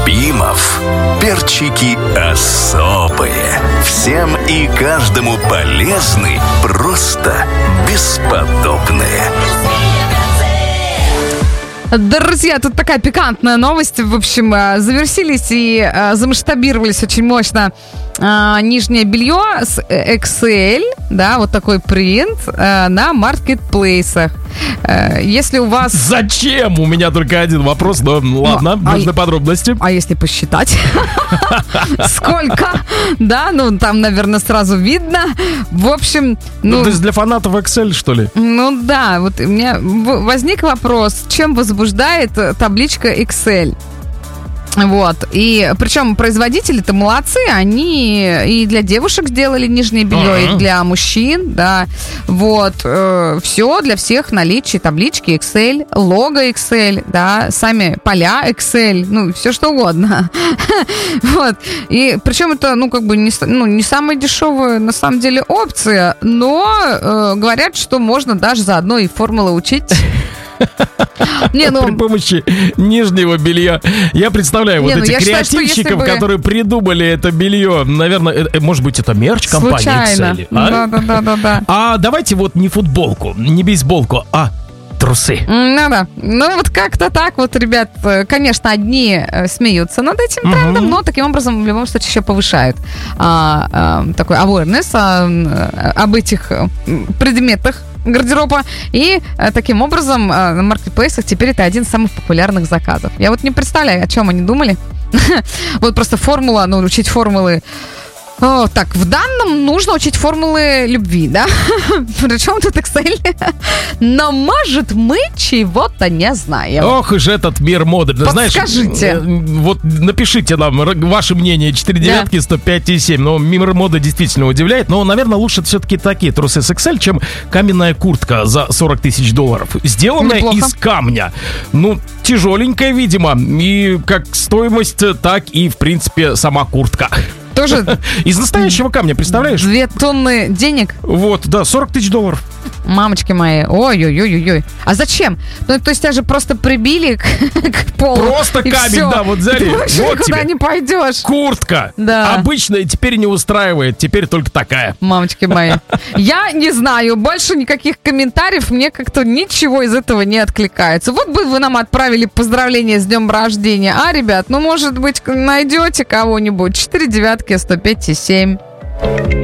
Любимов. Перчики особые. Всем и каждому полезны, просто бесподобные. Друзья, тут такая пикантная новость. В общем, завершились и замасштабировались очень мощно нижнее белье с XL, да, вот такой принт на маркетплейсах. Если у вас... Зачем? У меня только один вопрос, но ладно, нужны подробности. А если посчитать? Сколько? Да, ну там, наверное, сразу видно. В общем... Ну, то есть для фанатов XL, что ли? Ну да, вот у меня возник вопрос, чем возбуждает табличка XL? Вот, и причем производители-то молодцы, они и для девушек сделали нижнее белье, и для мужчин, да, вот, все для всех наличие таблички XL, лого XL, да, сами поля XL, ну, все что угодно, вот, и причем это, ну, как бы не самая дешевая, на самом деле, опция, но говорят, что можно даже заодно и формулы учить. При помощи нижнего белья. Я представляю вот этих креативщиков, которые придумали это белье. Наверное, может быть, это мерч компании XL. Да. А давайте вот не футболку, не бейсболку, а трусы. Ну да. Ну вот как-то так вот, ребят, конечно, одни смеются над этим трендом, но таким образом в любом случае еще повышают такой awareness об этих предметах гардероба. И таким образом на маркетплейсах теперь это один из самых популярных заказов. Я вот не представляю, о чем они думали. Вот просто формула, учить формулы. Так, в данном нужно учить формулы любви, да? Причем тут Excel. Но, может, мы чего-то не знаем. Ох уж этот мир моды. Подскажите. Вот напишите нам ваше мнение. 4 девятки, 105,7. Но мир моды действительно удивляет. Но, наверное, лучше все-таки такие трусы с XL, чем каменная куртка за $40 тысяч. Сделанная из камня. Ну, тяжеленькая, видимо. И как стоимость, так и, в принципе, сама куртка. Тоже из настоящего камня, представляешь? 2 тонны денег. Вот, да, $40 тысяч. Мамочки мои, ой-ой-ой-ой. А зачем? Ну, то есть тебя же просто прибили к полу. Просто камень, все. Да, вот взяли. Вот никуда не пойдешь. Куртка. Да. Обычная теперь не устраивает, теперь только такая. Мамочки мои. Я не знаю, больше никаких комментариев, мне как-то ничего из этого не откликается. Вот бы вы нам отправили поздравления с днем рождения. А, ребят, может быть, найдете кого-нибудь. 4 девятки, 105,7.